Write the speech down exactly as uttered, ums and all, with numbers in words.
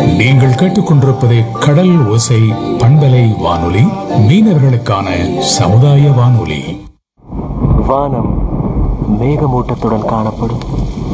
நீங்கள் கேட்டுக்கொண்டிருப்பது கடல் ஓசை பண்பலை வானொலி, மீனவர்களுக்கான சமுதாய வானொலி. வானம் மேகமூட்டத்துடன் காணப்படும்.